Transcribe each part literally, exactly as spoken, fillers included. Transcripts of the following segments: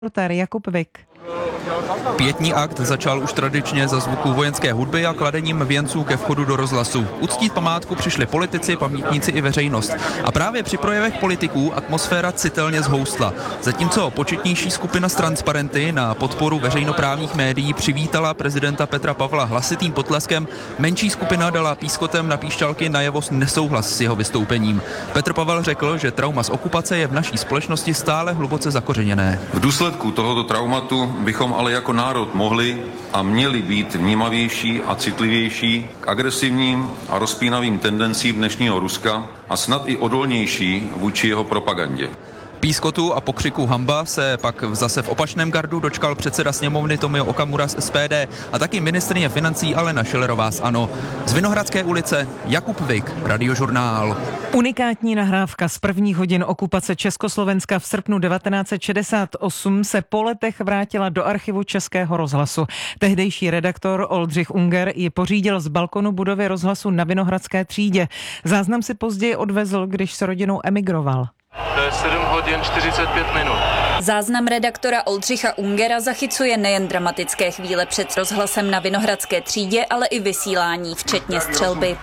reportér Jakub Vik. Pietní akt začal už tradičně za zvuku vojenské hudby a kladením věnců ke vchodu do rozhlasu. Uctít památku přišli politici, pamětníci i veřejnost. A právě při projevech politiků atmosféra citelně zhoustla. Zatímco početnější skupina z Transparenty na podporu veřejnoprávních médií přivítala prezidenta Petra Pavla hlasitým potleskem, menší skupina dala pískotem na píšťalky najevo nesouhlas s jeho vystoupením. Petr Pavel řekl, že trauma z okupace je v naší společnosti stále hluboce zakořeněné. V důsledku tohoto traumatu bychom ale jako národ mohli a měli být vnímavější a citlivější k agresivním a rozpínavým tendencím dnešního Ruska a snad i odolnější vůči jeho propagandě. Pískotu a pokřiku hamba se pak zase v opačném gardu dočkal předseda sněmovny Tomio Okamura z S P D a taky ministryně financí Alena Schillerová z ANO. Z Vinohradské ulice Jakub Vik, Radiožurnál. Unikátní nahrávka z prvních hodin okupace Československa v srpnu devatenáct set šedesát osm se po letech vrátila do archivu Českého rozhlasu. Tehdejší redaktor Oldřich Unger ji pořídil z balkonu budovy rozhlasu na Vinohradské třídě. Záznam si později odvezl, když s rodinou emigroval. To je sedm hodin čtyřicet pět minut. Záznam redaktora Oldřicha Ungera zachycuje nejen dramatické chvíle před rozhlasem na Vinohradské třídě, ale i vysílání, včetně střelby.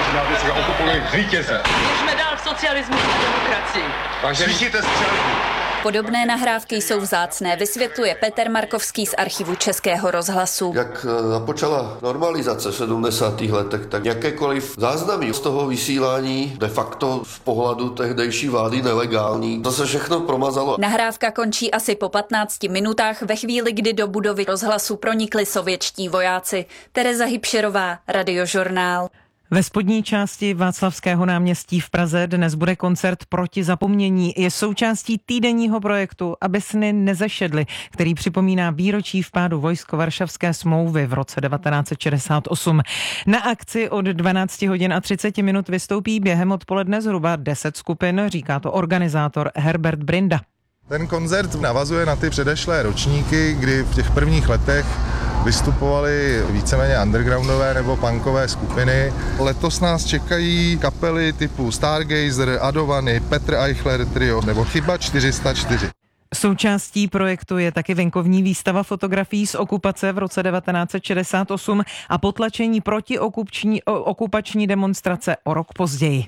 Jsme dál v socialismu a demokracii. Takže vidíte střelbu. Podobné nahrávky jsou vzácné, vysvětluje Petr Markovský z archivu Českého rozhlasu. Jak započala normalizace v sedmdesátých letech, tak jakékoliv záznamy z toho vysílání de facto z pohledu tehdejší vlády nelegální. To se všechno promazalo. Nahrávka končí asi po patnácti minutách ve chvíli, kdy do budovy rozhlasu pronikli sovětští vojáci. Tereza Hybšerová, Radiožurnál. Ve spodní části Václavského náměstí v Praze dnes bude koncert Proti zapomnění. Je součástí týdenního projektu Aby sny nezešedly, který připomíná výročí vpádu vojsk Varšavské smlouvy v roce devatenáct set šedesát osm. Na akci od dvanáct hodin a třicet minut vystoupí během odpoledne zhruba deset skupin, říká to organizátor Herbert Brinda. Ten koncert navazuje na ty předešlé ročníky, kdy v těch prvních letech vystupovaly víceméně undergroundové nebo punkové skupiny. Letos nás čekají kapely typu Stargazer, Adovany, Petr Eichler Trio nebo Chyba čtyři sta čtyři. Součástí projektu je taky venkovní výstava fotografií z okupace v roce devatenáct set šedesát osm a potlačení proti okupační demonstrace o rok později.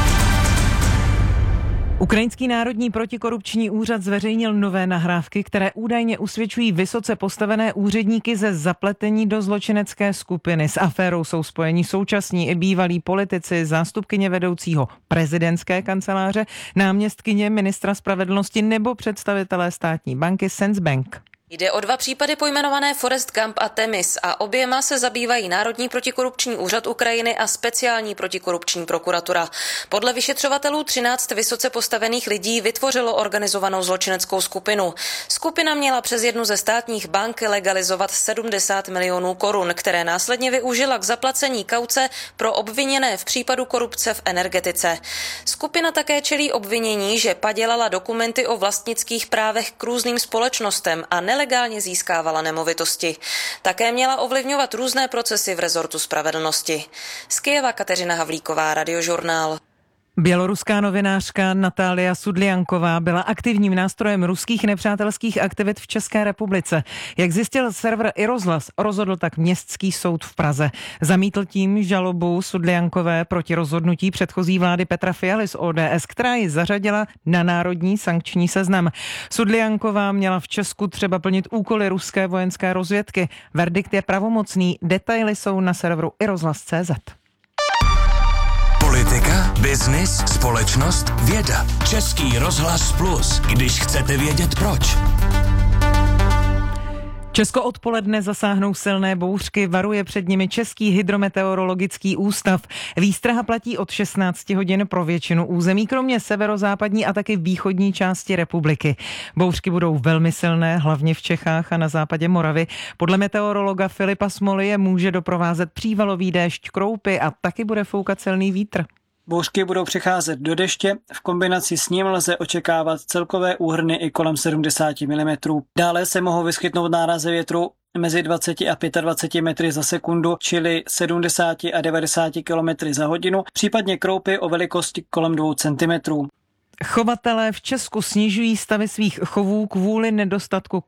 Ukrajinský národní protikorupční úřad zveřejnil nové nahrávky, které údajně usvědčují vysoce postavené úředníky ze zapletení do zločinecké skupiny. S aférou jsou spojeni současní i bývalí politici, zástupkyně vedoucího prezidentské kanceláře, náměstkyně ministra spravedlnosti nebo představitelé státní banky Sensbank. Jde o dva případy pojmenované Forest Gump a Temis a oběma se zabývají Národní protikorupční úřad Ukrajiny a speciální protikorupční prokuratura. Podle vyšetřovatelů třináct vysoce postavených lidí vytvořilo organizovanou zločineckou skupinu. Skupina měla přes jednu ze státních bank legalizovat sedmdesát milionů korun, které následně využila k zaplacení kauce pro obviněné v případu korupce v energetice. Skupina také čelí obvinění, že padělala dokumenty o vlastnických právech k různým společnostem a nelegálně získávala nemovitosti. Také měla ovlivňovat různé procesy v rezortu spravedlnosti. Z Kyjeva Kateřina Havlíková, Radiožurnál. Běloruská novinářka Natália Sudlianková byla aktivním nástrojem ruských nepřátelských aktivit v České republice. Jak zjistil server iRozhlas, rozhodl tak Městský soud v Praze. Zamítl tím žalobu Sudliankové proti rozhodnutí předchozí vlády Petra Fialy z O D S, která ji zařadila na národní sankční seznam. Sudlianková měla v Česku třeba plnit úkoly ruské vojenské rozvědky. Verdikt je pravomocný, detaily jsou na serveru iRozhlas tečka cé zet. Politika, biznis, společnost, věda. Český rozhlas plus, když chcete vědět proč. Česko odpoledne zasáhnou silné bouřky, varuje před nimi Český hydrometeorologický ústav. Výstraha platí od šestnáct hodin pro většinu území, kromě severozápadní a taky východní části republiky. Bouřky budou velmi silné, hlavně v Čechách a na západě Moravy. Podle meteorologa Filipa Smoly je může doprovázet přívalový déšť, kroupy a taky bude foukat silný vítr. Bouřky budou přecházet do deště, v kombinaci s ním lze očekávat celkové úhrny i kolem sedmdesát milimetrů. Dále se mohou vyskytnout nárazy větru mezi dvacet a dvacet pět metry za sekundu, čili sedmdesát a devadesát kilometrů za hodinu, případně kroupy o velikosti kolem dvou centimetrů. Chovatelé v Česku snižují stavy svých chovů kvůli nedostatku